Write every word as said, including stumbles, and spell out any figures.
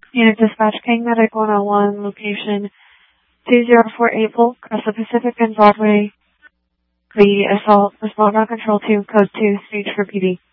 Unit Dispatch, King Medic one oh one, location two zero four eight Volk, across the Pacific and Broadway. The assault, respond on control two, code two, speech for P D.